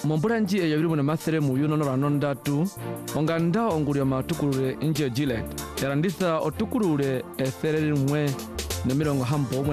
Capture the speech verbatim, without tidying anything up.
Mombura nji e yabiri muna mathere mu yuno no ranonda tu. Onganda onguria matukurure nje Gilead. Yarandisa otukurure e sereri mwe na mirongo hambo